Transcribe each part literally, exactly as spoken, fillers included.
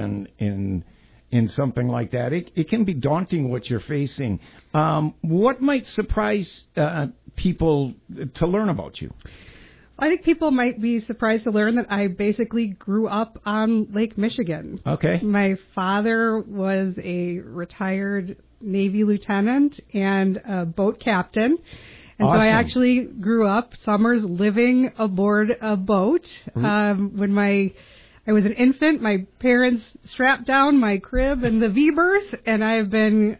in in in something like that. It, it can be daunting what you're facing. Um, what might surprise uh, people to learn about you? I think people might be surprised to learn that I basically grew up on Lake Michigan. Okay. My father was a retired Navy lieutenant and a boat captain. And awesome. So I actually grew up summers living aboard a boat. Mm-hmm. Um, when my I was an infant, my parents strapped down my crib in the V-berth, and I've been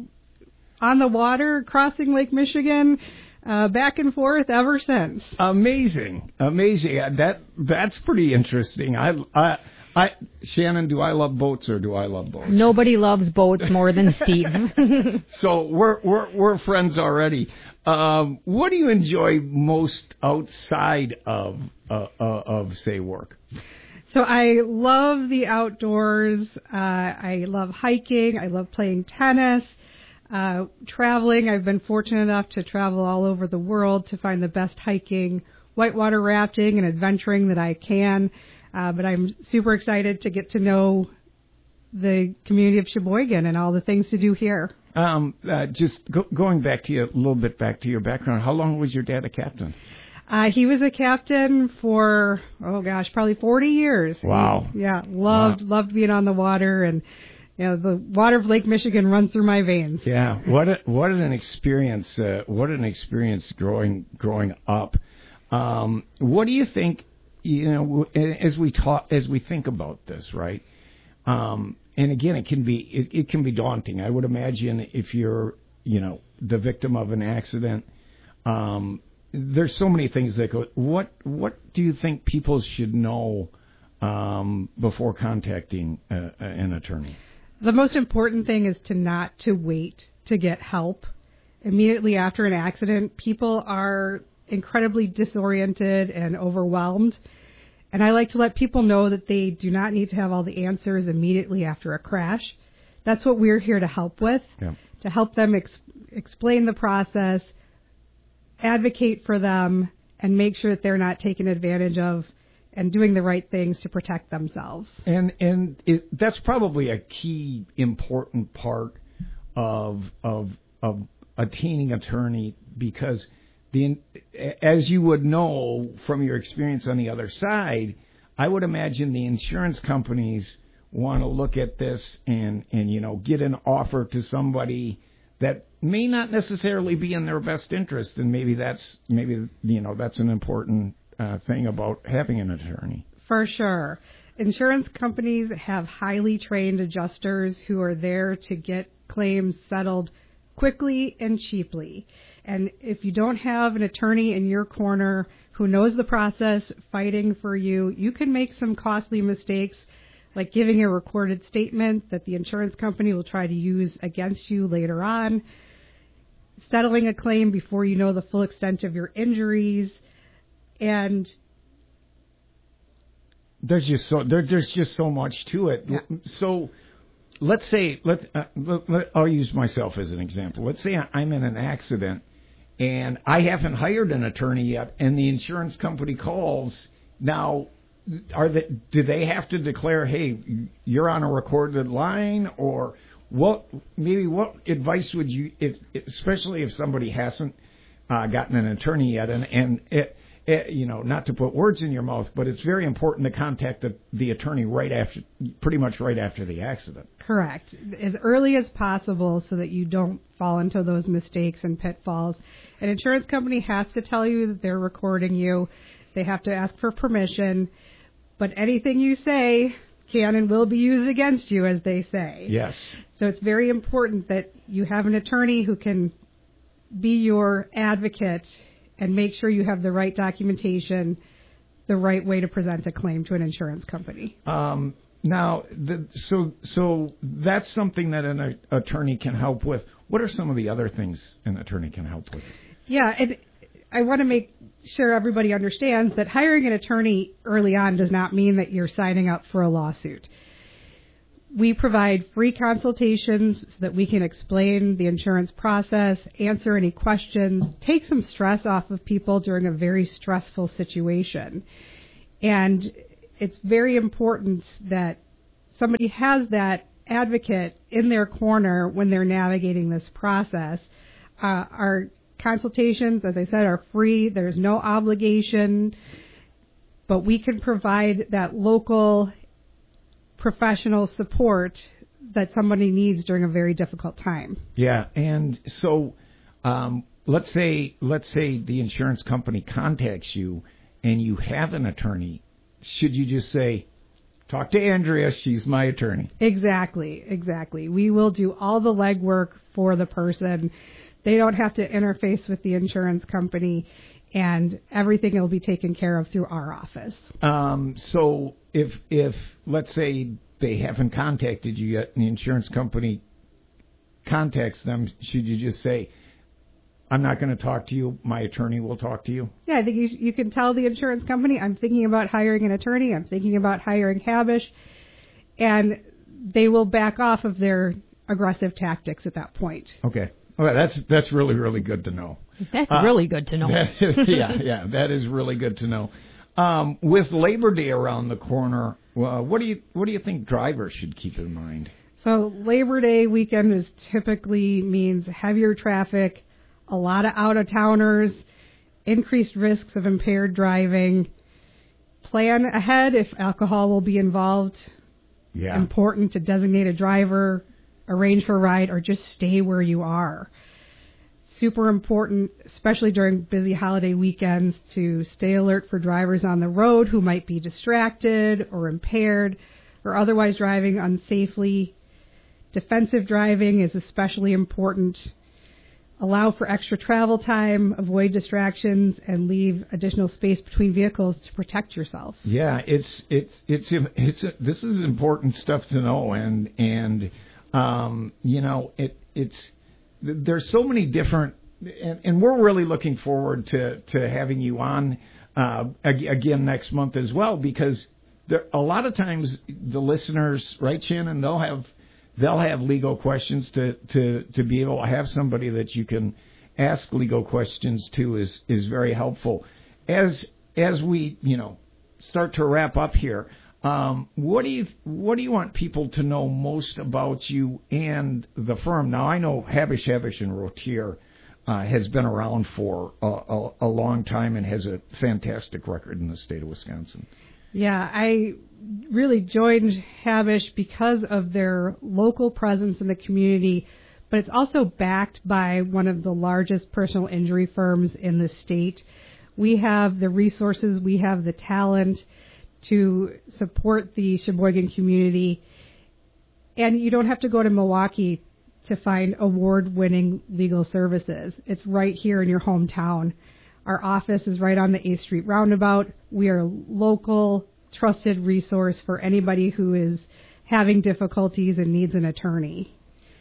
on the water crossing Lake Michigan uh, back and forth ever since. Amazing. Amazing. That That's pretty interesting. I, I, I, Shannon, do I love boats or do I love boats? Nobody loves boats more than Steve. So we're, we're, we're friends already. Um, what do you enjoy most outside of, uh, uh, of say, work? So I love the outdoors. Uh, I love hiking. I love playing tennis, uh, traveling. I've been fortunate enough to travel all over the world to find the best hiking, whitewater rafting, and adventuring that I can. Uh, but I'm super excited to get to know the community of Sheboygan and all the things to do here. Um, uh, just go, going back to you a little bit back to your background. How long was your dad a captain? Uh, he was a captain for, oh gosh, probably forty years. Wow. He, yeah, loved, wow. loved being on the water, and, you know, the water of Lake Michigan runs through my veins. Yeah. What a, what an experience, uh, what an experience growing, growing up. Um, what do you think, you know, as we talk, as we think about this, right? Um, and again, it can be, it, it can be daunting. I would imagine if you're, you know, the victim of an accident, um, there's so many things that go. What What do you think people should know um, before contacting uh, an attorney? The most important thing is to not to wait to get help. Immediately after an accident, people are incredibly disoriented and overwhelmed. And I like to let people know that they do not need to have all the answers immediately after a crash. That's what we're here to help with, yeah. to help them ex- explain the process, advocate for them, and make sure that they're not taken advantage of and doing the right things to protect themselves. And and it, that's probably a key important part of of of attaining attorney, because the as you would know from your experience on the other side, I would imagine the insurance companies want to look at this and and you know get an offer to somebody that may not necessarily be in their best interest, and maybe that's maybe you know that's an important uh, thing about having an attorney. For sure, insurance companies have highly trained adjusters who are there to get claims settled quickly and cheaply. And if you don't have an attorney in your corner who knows the process, fighting for you, you can make some costly mistakes, like giving a recorded statement that the insurance company will try to use against you later on, settling a claim before you know the full extent of your injuries, and there's just so there, there's just so much to it. Yeah. So let's say let, uh, let, let I'll use myself as an example. Let's say I'm in an accident and I haven't hired an attorney yet, and the insurance company calls now. Are they, do they have to declare, hey, you're on a recorded line, or what? Maybe what advice would you, if, especially if somebody hasn't uh, gotten an attorney yet, and and it, it, you know, not to put words in your mouth, but it's very important to contact the, the attorney right after, pretty much right after the accident. Correct, as early as possible, so that you don't fall into those mistakes and pitfalls. An insurance company has to tell you that they're recording you. They have to ask for permission. But anything you say can and will be used against you, as they say. Yes. So it's very important that you have an attorney who can be your advocate and make sure you have the right documentation, the right way to present a claim to an insurance company. Um, now, the, so so that's something that an a, attorney can help with. What are some of the other things an attorney can help with? Yeah, and I want to make sure everybody understands that hiring an attorney early on does not mean that you're signing up for a lawsuit. We provide free consultations so that we can explain the insurance process, answer any questions, take some stress off of people during a very stressful situation. And it's very important that somebody has that advocate in their corner when they're navigating this process. Uh, our consultations, as I said, are free. There's no obligation, but we can provide that local professional support that somebody needs during a very difficult time. Yeah, and so um, let's say let's say the insurance company contacts you and you have an attorney. Should you just say, talk to Andrea, she's my attorney? Exactly, exactly. We will do all the legwork for the person. They don't have to interface with the insurance company, and everything will be taken care of through our office. Um, so if, if, let's say they haven't contacted you yet and the insurance company contacts them, should you just say, I'm not going to talk to you, my attorney will talk to you? Yeah, I think you, you can tell the insurance company, I'm thinking about hiring an attorney, I'm thinking about hiring Habush, and they will back off of their aggressive tactics at that point. Okay. Well, that's that's really, really good to know. That's uh, really good to know. That, yeah, yeah, that is really good to know. Um, with Labor Day around the corner, uh, what do you what do you think drivers should keep in mind? So Labor Day weekend is typically means heavier traffic, a lot of out-of-towners, increased risks of impaired driving. Plan ahead if alcohol will be involved. Yeah. Important to designate a driver, arrange for a ride, or just stay where you are. Super important, especially during busy holiday weekends, to stay alert for drivers on the road who might be distracted or impaired or otherwise driving unsafely. Defensive driving is especially important. Allow for extra travel time, avoid distractions, and leave additional space between vehicles to protect yourself. Yeah, it's it's it's it's this is important stuff to know, and and um, you know it it's there's so many different, and, and we're really looking forward to to having you on uh, again next month as well, because there a lot of times the listeners, right, Shannon, they'll have. They'll have legal questions to, to, to be able to have somebody that you can ask legal questions to is, is very helpful. As as we you know start to wrap up here, um, what do you what do you want people to know most about you and the firm? Now I know Habush, Habush and Rotier uh, has been around for a, a, a long time and has a fantastic record in the state of Wisconsin. Yeah, I really joined Habush because of their local presence in the community, but it's also backed by one of the largest personal injury firms in the state. We have the resources, we have the talent to support the Sheboygan community, and you don't have to go to Milwaukee to find award-winning legal services. It's right here in your hometown. Our office is right on the eighth Street roundabout. We are a local, trusted resource for anybody who is having difficulties and needs an attorney.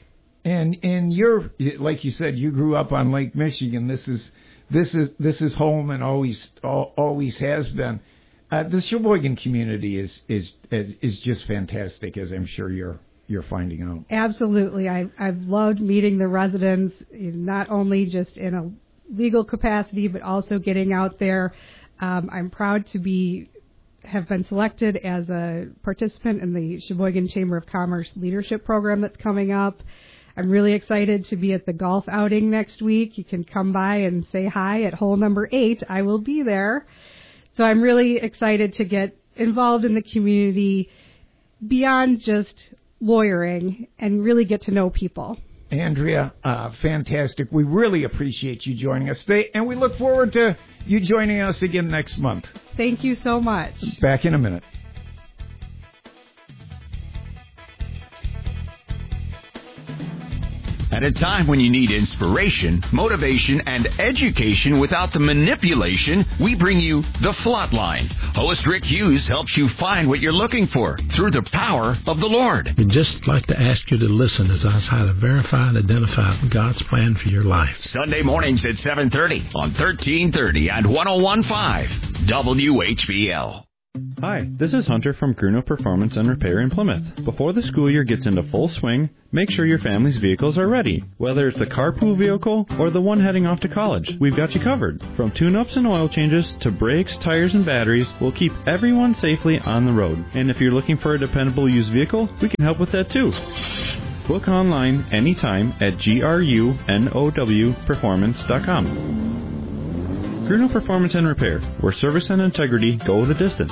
And and you're, like you said, you grew up on Lake Michigan. This is this is this is home and always always has been. Uh, the Sheboygan community is is is just fantastic, as I'm sure you're you're finding out. Absolutely, I I've loved meeting the residents, not only just in a legal capacity, but also getting out there. Um, I'm proud to be have been selected as a participant in the Sheboygan Chamber of Commerce Leadership Program that's coming up. I'm really excited to be at the golf outing next week. You can come by and say hi at hole number eight. I will be there. So I'm really excited to get involved in the community beyond just lawyering and really get to know people. Andrea, uh, fantastic. We really appreciate you joining us today, and we look forward to you joining us again next month. Thank you so much. Back in a minute. At a time when you need inspiration, motivation, and education without the manipulation, we bring you The Flatline. Host Rick Hughes helps you find what you're looking for through the power of the Lord. We'd just like to ask you to listen as I try to verify and identify God's plan for your life. Sunday mornings at seven thirty on thirteen thirty and one oh one point five W H B L. Hi, this is Hunter from Gruno Performance and Repair in Plymouth. Before the school year gets into full swing, make sure your family's vehicles are ready. Whether it's the carpool vehicle or the one heading off to college, we've got you covered. From tune-ups and oil changes to brakes, tires, and batteries, we'll keep everyone safely on the road. And if you're looking for a dependable used vehicle, we can help with that too. Book online anytime at grunow performance dot com. Gruno Performance and Repair, where service and integrity go the distance.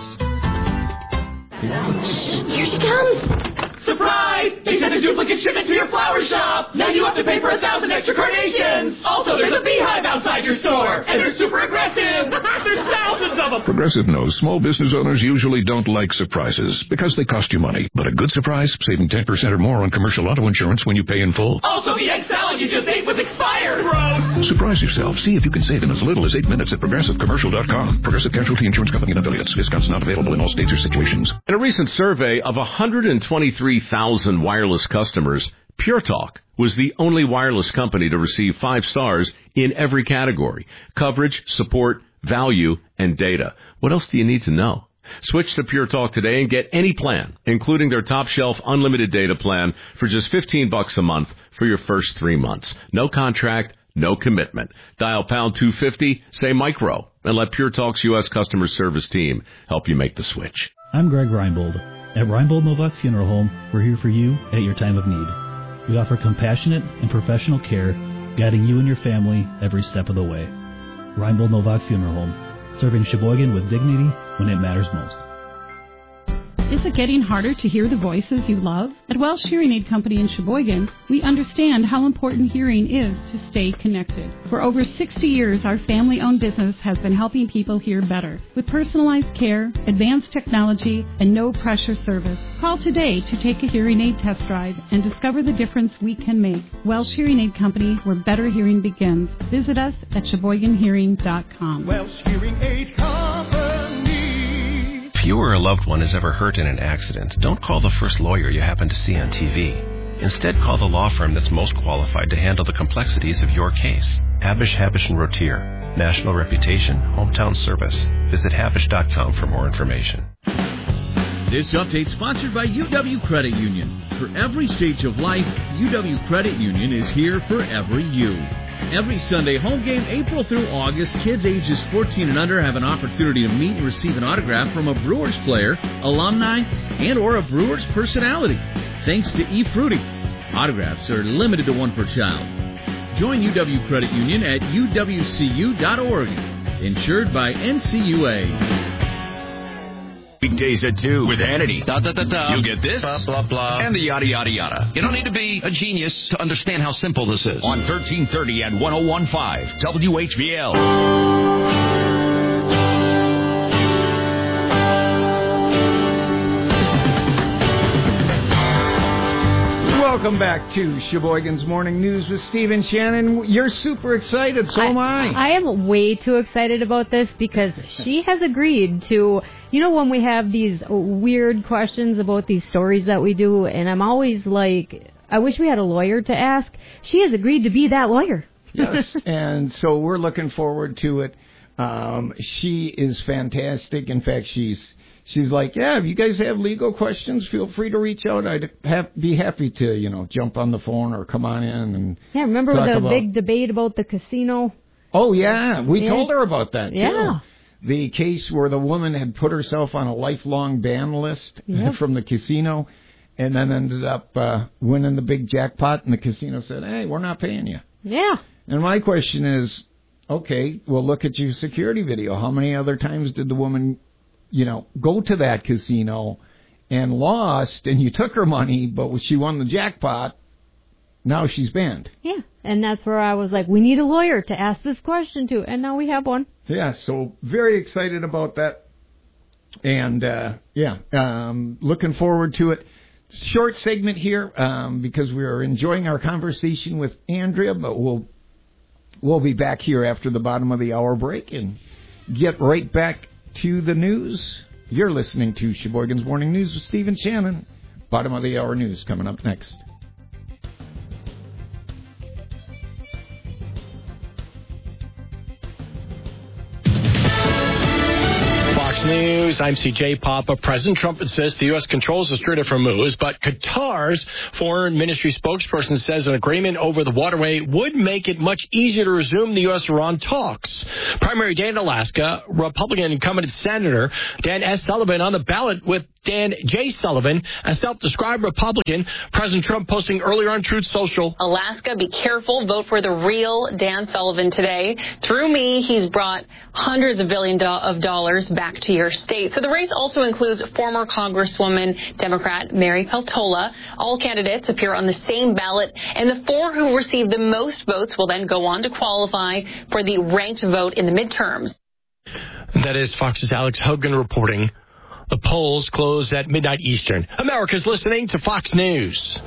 Here she comes! Surprise! They sent a duplicate shipment to your flower shop! Now you have to pay for a thousand extra carnations! Also, there's a beehive outside your store! And they're super aggressive! There's thousands of them! Progressive knows small business owners usually don't like surprises because they cost you money. But a good surprise, saving ten percent or more on commercial auto insurance when you pay in full. Also, the egg salad you just ate was expired! Gross! Surprise yourself. See if you can save in as little as eight minutes at progressive commercial dot com. Progressive Casualty Insurance Company and affiliates. Discounts not available in all states or situations. In a recent survey of one hundred twenty-three thousand wireless customers, Pure Talk was the only wireless company to receive five stars in every category: coverage, support, value, and data. What else do you need to know? Switch to Pure Talk today and get any plan, including their top shelf unlimited data plan, for just fifteen bucks a month for your first three months. No contract, no commitment. Dial pound two fifty, say micro, and let Pure Talk's U S customer service team help you make the switch. I'm Greg Reinbold. At Reinbold Novak Funeral Home, we're here for you at your time of need. We offer compassionate and professional care, guiding you and your family every step of the way. Reinbold Novak Funeral Home, serving Sheboygan with dignity when it matters most. Is it getting harder to hear the voices you love? At Welsh Hearing Aid Company in Sheboygan, we understand how important hearing is to stay connected. For over sixty years, our family-owned business has been helping people hear better. With personalized care, advanced technology, and no-pressure service. Call today to take a hearing aid test drive and discover the difference we can make. Welsh Hearing Aid Company, where better hearing begins. Visit us at sheboygan hearing dot com. Welsh Hearing Aid Company. If you or a loved one is ever hurt in an accident, don't call the first lawyer you happen to see on T V. Instead, call the law firm that's most qualified to handle the complexities of your case. Habish, Habish and Rotier. National reputation, hometown service. Visit habish dot com for more information. This update sponsored by U W Credit Union. For every stage of life, U W Credit Union is here for every you. Every Sunday home game, April through August, kids ages fourteen and under have an opportunity to meet and receive an autograph from a Brewers player, alumni, and or a Brewers personality. Thanks to eFruity. Autographs are limited to one per child. Join U W Credit Union at U W C U dot org. Insured by N C U A. Weekdays at two with Hannity. Da, da, da, da. You'll get this, blah, blah, blah, and the yada, yada, yada. You don't need to be a genius to understand how simple this is. On thirteen thirty and one oh one point five W H B L. Welcome back to Sheboygan's Morning News with Stephen Shannon. You're super excited, so I, am I. I am way too excited about this because she has agreed to, you know, when we have these weird questions about these stories that we do, and I'm always like, I wish we had a lawyer to ask. She has agreed to be that lawyer. Yes, and so we're looking forward to it. Um, she is fantastic. In fact, she's she's like, yeah, if you guys have legal questions, feel free to reach out. I'd have, be happy to, you know, jump on the phone or come on in and yeah. Remember talk the about... big debate about the casino? Oh yeah, we yeah. told her about that. Yeah. Too. The case where the woman had put herself on a lifelong ban list yep. from the casino, and then ended up uh, winning the big jackpot, and the casino said, hey, we're not paying you. Yeah. And my question is, okay, well, look at your security video. How many other times did the woman, you know, go to that casino and lost, and you took her money, but she won the jackpot, now she's banned. Yeah, and that's where I was like, we need a lawyer to ask this question to, and now we have one. Yeah, so very excited about that. And, uh, yeah, um, looking forward to it. Short segment here um, because we are enjoying our conversation with Andrea, but we'll we'll be back here after the bottom of the hour break and get right back to the news. You're listening to Sheboygan's Morning News with Stephen Shannon. Bottom of the hour news coming up next. Fox News. News. I'm C J Papa. President Trump insists the U S controls the Strait of Hormuz, but Qatar's foreign ministry spokesperson says an agreement over the waterway would make it much easier to resume the U S-Iran talks. Primary day in Alaska, Republican incumbent Senator Dan S. Sullivan on the ballot with Dan J. Sullivan, a self-described Republican. President Trump posting earlier on Truth Social. Alaska, be careful. Vote for the real Dan Sullivan today. Through me, he's brought hundreds of billions of dollars back to your state. So the race also includes former Congresswoman Democrat Mary Peltola. All candidates appear on the same ballot, and the four who receive the most votes will then go on to qualify for the ranked vote in the midterms. That is Fox's Alex Hogan reporting. The polls close at midnight Eastern. America's listening to Fox News.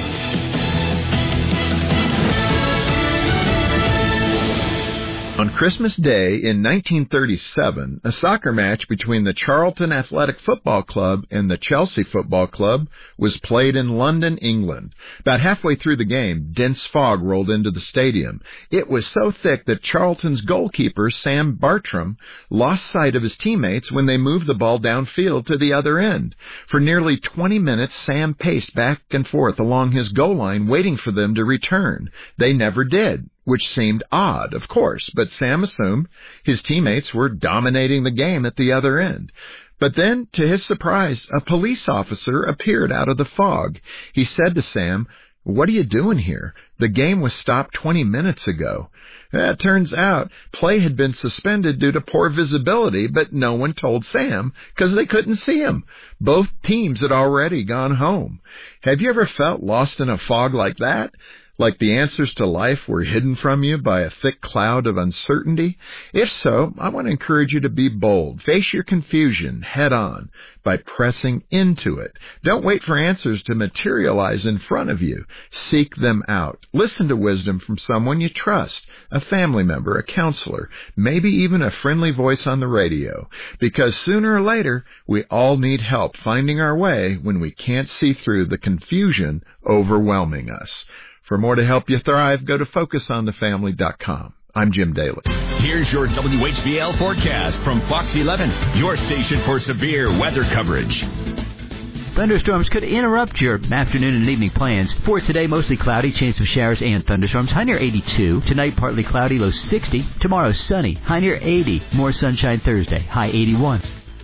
On Christmas Day in nineteen thirty-seven, a soccer match between the Charlton Athletic Football Club and the Chelsea Football Club was played in London, England. About halfway through the game, dense fog rolled into the stadium. It was so thick that Charlton's goalkeeper, Sam Bartram, lost sight of his teammates when they moved the ball downfield to the other end. For nearly twenty minutes, Sam paced back and forth along his goal line, waiting for them to return. They never did, which seemed odd, of course, but Sam assumed his teammates were dominating the game at the other end. But then, to his surprise, a police officer appeared out of the fog. He said to Sam, "What are you doing here? The game was stopped twenty minutes ago." It turns out play had been suspended due to poor visibility, but no one told Sam because they couldn't see him. Both teams had already gone home. Have you ever felt lost in a fog like that? Like the answers to life were hidden from you by a thick cloud of uncertainty? If so, I want to encourage you to be bold. Face your confusion head on by pressing into it. Don't wait for answers to materialize in front of you. Seek them out. Listen to wisdom from someone you trust, a family member, a counselor, maybe even a friendly voice on the radio. Because sooner or later, we all need help finding our way when we can't see through the confusion overwhelming us. For more to help you thrive, go to focus on the family dot com. I'm Jim Daly. Here's your W H B L forecast from Fox eleven, your station for severe weather coverage. Thunderstorms could interrupt your afternoon and evening plans. For today, mostly cloudy, chance of showers and thunderstorms. High near eighty-two. Tonight, partly cloudy, low sixty. Tomorrow, sunny, high near eighty. More sunshine Thursday, high eighty-one.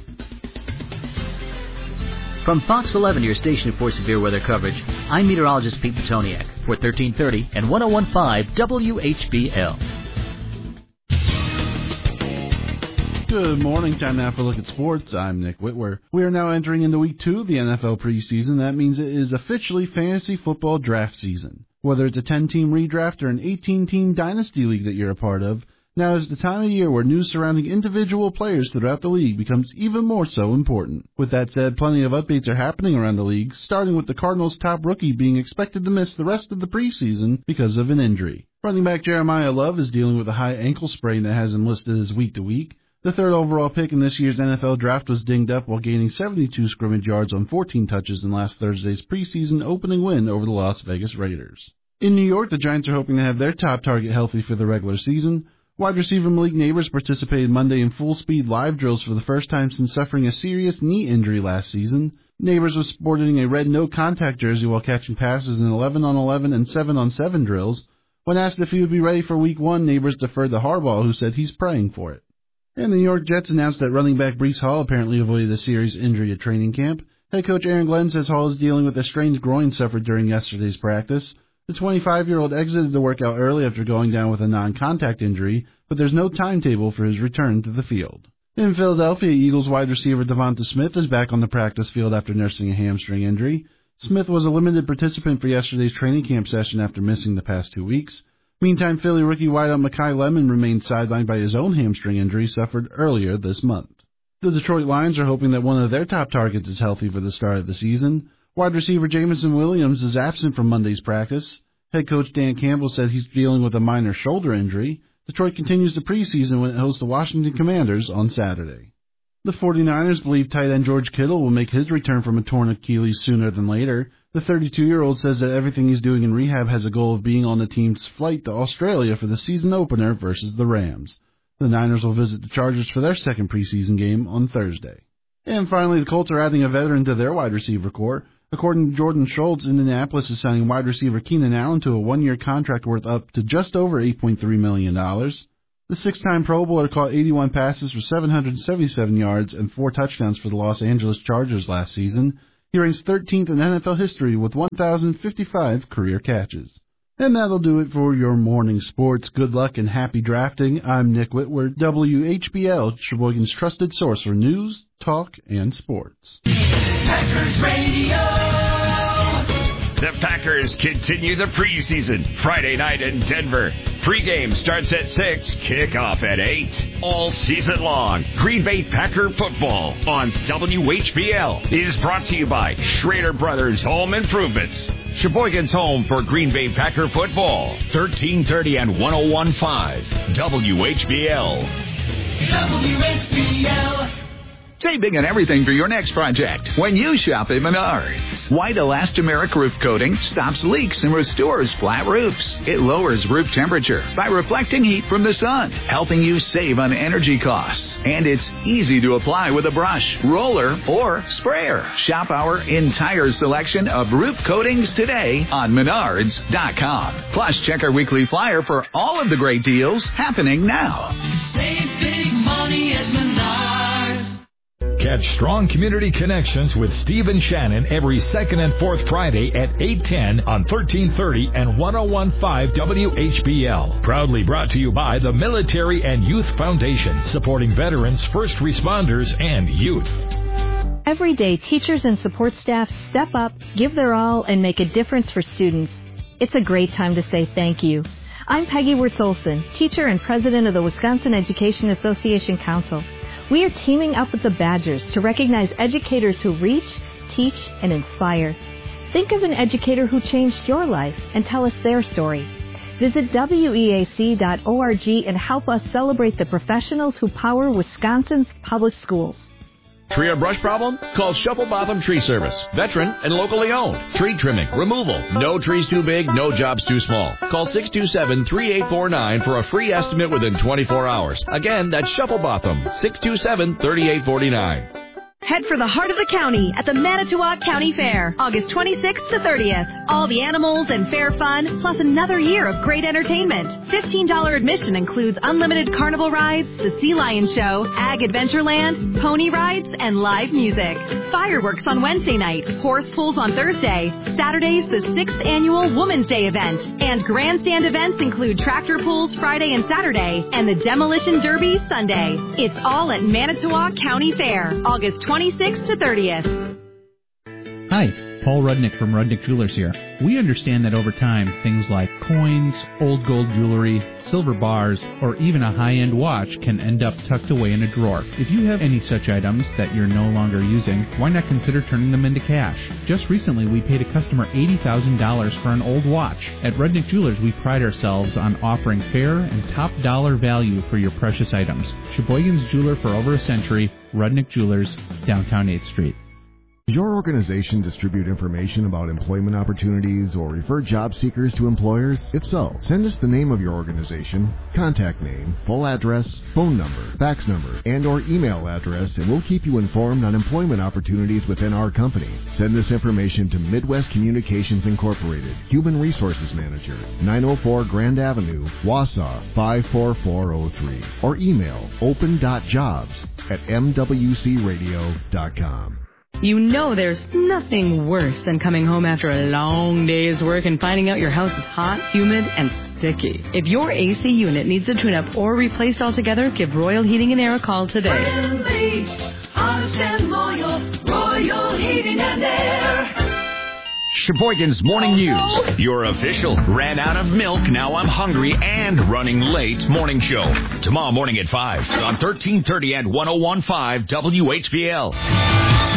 From Fox eleven, your station for severe weather coverage, I'm meteorologist Pete Petoniak for thirteen thirty and one oh one point five W H B L. Good morning. Time now for a look at sports. I'm Nick Whitwer. We are now entering into week two of the N F L preseason. That means it is officially fantasy football draft season. Whether it's a ten-team redraft or an eighteen-team dynasty league that you're a part of, now is the time of year where news surrounding individual players throughout the league becomes even more so important. With that said, plenty of updates are happening around the league, starting with the Cardinals' top rookie being expected to miss the rest of the preseason because of an injury. Running back Jeremiah Love is dealing with a high ankle sprain that has him listed as week to week. The third overall pick in this year's N F L draft was dinged up while gaining seventy-two scrimmage yards on fourteen touches in last Thursday's preseason opening win over the Las Vegas Raiders. In New York, the Giants are hoping to have their top target healthy for the regular season. Wide receiver Malik Nabers participated Monday in full-speed live drills for the first time since suffering a serious knee injury last season. Nabers was sporting a red no-contact jersey while catching passes in eleven on eleven and seven on seven drills. When asked if he would be ready for week one, Nabers deferred to Harbaugh, who said he's praying for it. And the New York Jets announced that running back Breece Hall apparently avoided a serious injury at training camp. Head coach Aaron Glenn says Hall is dealing with a strained groin suffered during yesterday's practice. The twenty-five-year-old exited the workout early after going down with a non-contact injury, but there's no timetable for his return to the field. In Philadelphia, Eagles wide receiver Devonta Smith is back on the practice field after nursing a hamstring injury. Smith was a limited participant for yesterday's training camp session after missing the past two weeks. Meantime, Philly rookie wideout Mekhi Lemon remained sidelined by his own hamstring injury suffered earlier this month. The Detroit Lions are hoping that one of their top targets is healthy for the start of the season. Wide receiver Jameson Williams is absent from Monday's practice. Head coach Dan Campbell said he's dealing with a minor shoulder injury. Detroit continues the preseason when it hosts the Washington Commanders on Saturday. The 49ers believe tight end George Kittle will make his return from a torn Achilles sooner than later. The thirty-two-year-old says that everything he's doing in rehab has a goal of being on the team's flight to Australia for the season opener versus the Rams. The Niners will visit the Chargers for their second preseason game on Thursday. And finally, the Colts are adding a veteran to their wide receiver corps. According to Jordan Schultz, Indianapolis is signing wide receiver Keenan Allen to a one-year contract worth up to just over eight point three million dollars. The six-time Pro Bowler caught eighty-one passes for seven hundred seventy-seven yards and four touchdowns for the Los Angeles Chargers last season. He ranks thirteenth in N F L history with one thousand fifty-five career catches. And that'll do it for your morning sports. Good luck and happy drafting. I'm Nick Whitworth, W H B L, Sheboygan's trusted source for news, talk, and sports. Packers Radio. The Packers continue the preseason. Friday night in Denver. Pregame starts at six, kickoff at eight. All season long, Green Bay Packer football on W H B L is brought to you by Schrader Brothers Home Improvements. Sheboygan's home for Green Bay Packer football. thirteen thirty and one oh one point five W H B L. W H B L. Saving on everything for your next project when you shop at Menards. White elastomeric roof coating stops leaks and restores flat roofs. It lowers roof temperature by reflecting heat from the sun, helping you save on energy costs. And it's easy to apply with a brush, roller, or sprayer. Shop our entire selection of roof coatings today on Menards dot com. Plus, check our weekly flyer for all of the great deals happening now. Save big money at Menards. Catch Strong Community Connections with Steve and Shannon every second and fourth Friday at eight ten on thirteen thirty and one oh one point five W H B L. Proudly brought to you by the Military and Youth Foundation, supporting veterans, first responders, and youth. Every day, teachers and support staff step up, give their all, and make a difference for students. It's a great time to say thank you. I'm Peggy Wirtz-Olson, teacher and president of the Wisconsin Education Association Council. We are teaming up with the Badgers to recognize educators who reach, teach, and inspire. Think of an educator who changed your life and tell us their story. Visit W E A C dot org and help us celebrate the professionals who power Wisconsin's public schools. Tree or brush problem? Call Shuffle Botham Tree Service. Veteran and locally owned. Tree trimming, removal. No trees too big, no jobs too small. Call six two seven, three eight four nine for a free estimate within twenty-four hours. Again, that's Shuffle Botham, six two seven, three eight four nine. Head for the heart of the county at the Manitowoc County Fair, August twenty-sixth to thirtieth. All the animals and fair fun, plus another year of great entertainment. fifteen dollars admission includes unlimited carnival rides, the Sea Lion Show, Ag Adventureland, pony rides, and live music. Fireworks on Wednesday night, horse pulls on Thursday. Saturday's the sixth annual Women's Day event. And grandstand events include tractor pulls Friday and Saturday, and the Demolition Derby Sunday. It's all at Manitowoc County Fair, August twenty-sixth to thirtieth. Hi, Paul Rudnick from Rudnick Jewelers here. We understand that over time, things like coins, old gold jewelry, silver bars, or even a high-end watch can end up tucked away in a drawer. If you have any such items that you're no longer using, why not consider turning them into cash? Just recently, we paid a customer eighty thousand dollars for an old watch. At Rudnick Jewelers, we pride ourselves on offering fair and top dollar value for your precious items. Sheboygan's jeweler for over a century, Rudnick Jewelers, downtown eighth Street. Does your organization distribute information about employment opportunities or refer job seekers to employers? If so, send us the name of your organization, contact name, full address, phone number, fax number, and or email address, and we'll keep you informed on employment opportunities within our company. Send this information to Midwest Communications Incorporated, Human Resources Manager, nine oh four Grand Avenue, Wausau, five four four oh three, or email open dot jobs at m w c radio dot com. You know there's nothing worse than coming home after a long day's work and finding out your house is hot, humid, and sticky. If your A C unit needs a tune-up or replaced altogether, give Royal Heating and Air a call today. Friendly, honest and loyal, Royal Heating and Air. Sheboygan's Morning News, your official ran out of milk, now I'm hungry, and running late morning show. Tomorrow morning at five on thirteen thirty and one oh one point five W H B L.